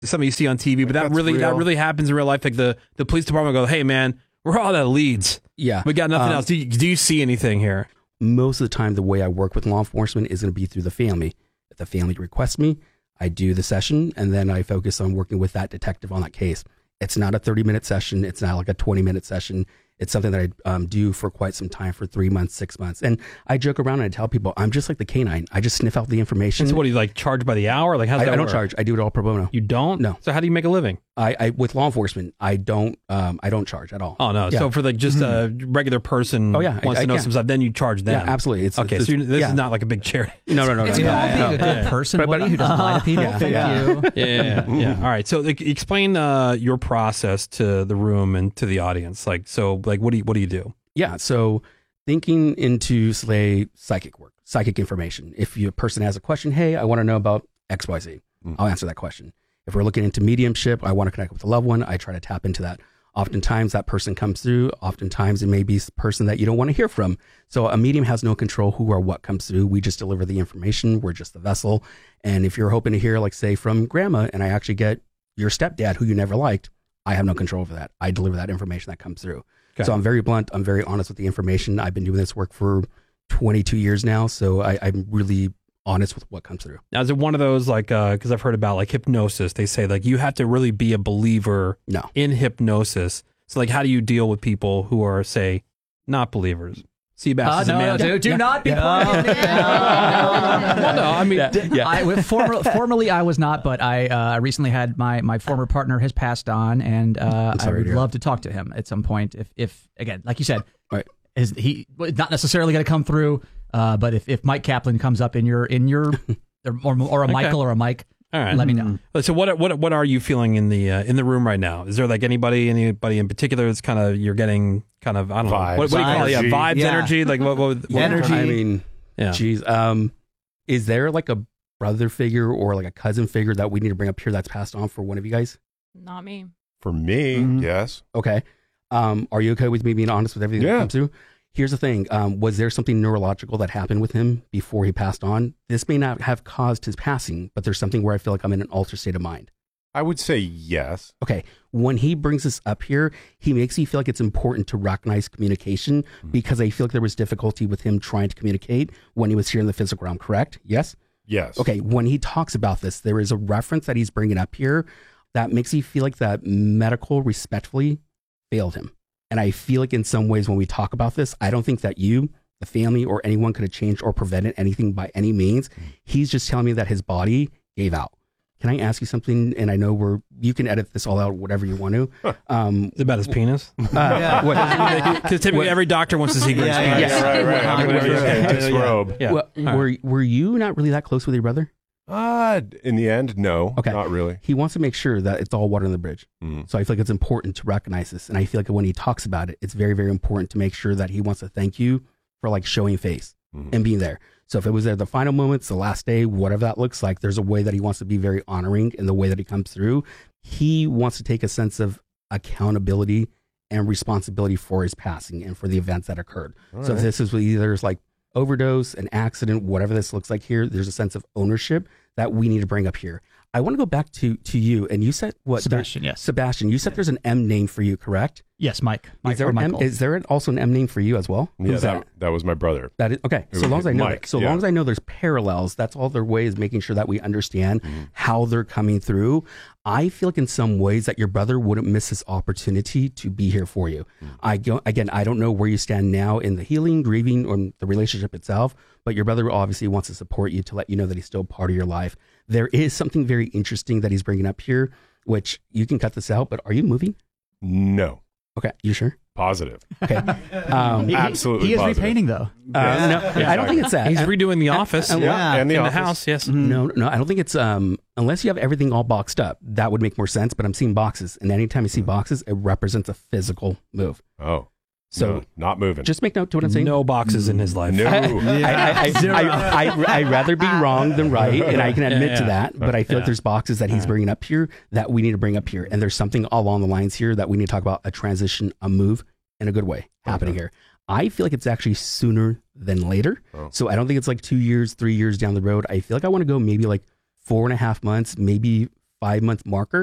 something you see on TV, but that real. really happens in real life. Like the police department go, hey man, we're all out of leads. Yeah. We got nothing else. Do you see anything here? Most of the time, the way I work with law enforcement is going to be through the family. If the family requests me, I do the session, and then I focus on working with that detective on that case. It's not a 30-minute session. It's not like a 20-minute session. It's something that I do for quite some time, for 3 months, 6 months. And I joke around and I tell people, I'm just like the canine. I just sniff out the information. So what, do you like charge by the hour? Like, how's that I don't work? charge. I do it all pro bono. You don't? No. So how do you make a living? I with law enforcement, I don't charge at all. Oh no! Yeah. So for like just a regular person, wants to know some stuff, then you charge them. Yeah, absolutely. So this is not like a big charity. No. It's being a good person, buddy, who doesn't lie to people. Thank you. Yeah. All right. So explain your process to the room and to the audience. Like what do you do? Yeah. So thinking into, say, psychic work, psychic information. If a person has a question, hey, I want to know about XYZ, I'll answer that question. If we're looking into mediumship, I want to connect with a loved one, I try to tap into that. Oftentimes that person comes through. Oftentimes it may be a person that you don't want to hear from. So a medium has no control who or what comes through. We just deliver the information. We're just the vessel. And if you're hoping to hear, like, say, from grandma, and I actually get your stepdad who you never liked, I have no control over that. I deliver that information that comes through. Okay. So I'm very blunt. I'm very honest with the information. I've been doing this work for 22 years now. So I'm really honest with what comes through. Now, is it one of those, like, because I've heard about like hypnosis, they say like you have to really be a believer in hypnosis. So like, how do you deal with people who are, say, not believers? Seabass do not be Well, no, I mean, formerly I was not, but I recently had my former partner has passed on, and I would love to talk to him at some point. If again, like you said, right, is he not necessarily going to come through? But if Mike Kaplan comes up in your or a Michael or a Mike, all right, let me know. So what are you feeling in the room right now? Is there like anybody in particular that's kind of you're getting kind of, I don't know, what do you call it? Yeah, vibes, energy, like what energy. I mean, geez, is there like a brother figure or like a cousin figure that we need to bring up here that's passed on for one of you guys? Not me. For me, yes. Okay. Are you okay with me being honest with everything that comes through? Here's the thing. Was there something neurological that happened with him before he passed on? This may not have caused his passing, but there's something where I feel like I'm in an altered state of mind. I would say yes. Okay. When he brings this up here, he makes me feel like it's important to recognize communication because I feel like there was difficulty with him trying to communicate when he was here in the physical realm, correct? Yes? Yes. Okay. When he talks about this, there is a reference that he's bringing up here that makes me feel like that medical respectfully failed him. And I feel like in some ways when we talk about this, I don't think that you, the family, or anyone could have changed or prevented anything by any means. He's just telling me that his body gave out. Can I ask you something? And I know you can edit this all out, whatever you want to. Is it about his penis? Because typically every doctor wants to see his penis. Right. Were you not really that close with your brother? In the end, no. Okay. Not really. He wants to make sure that it's all water on the bridge. So I feel like it's important to recognize this. And I feel like when he talks about it, it's very, very important to make sure that he wants to thank you for like showing face and being there. So if it was at the final moments, the last day, whatever that looks like, there's a way that he wants to be very honoring in the way that he comes through. He wants to take a sense of accountability and responsibility for his passing and for the events that occurred. So if this is either like overdose, an accident, whatever this looks like here, there's a sense of ownership that we need to bring up here. I want to go back to you, and you said what? Sebastian, yes. Sebastian, you said there's an M name for you, correct? Yes, Mike. Is there also an M name for you as well? Yeah, that was my brother. That is okay. So long as I know Mike, long as I know there's parallels, that's all their way is making sure that we understand how they're coming through. I feel like in some ways that your brother wouldn't miss this opportunity to be here for you. I don't know where you stand now in the healing, grieving, or the relationship itself, but your brother obviously wants to support you to let you know that he's still part of your life. There is something very interesting that he's bringing up here, which you can cut this out, but are you moving? No. Okay. You sure? Positive. Okay. Absolutely. He is positive. repainting though. No, I don't think it's that. He's redoing the office. And the office. House. Yes. No, I don't think it's, unless you have everything all boxed up, that would make more sense, but I'm seeing boxes. And anytime you see boxes, it represents a physical move. Oh. So no, not moving. Just make note to what I'm saying. No boxes in his life. No. I'd rather be wrong than right, and I can admit to that. But I feel like there's boxes that he's bringing up here that we need to bring up here, and there's something along the lines here that we need to talk about, a transition, a move in a good way happening here. I feel like it's actually sooner than later. So I don't think it's like 2 years, 3 years down the road. I feel like I want to go maybe like 4.5 months, maybe 5-month marker,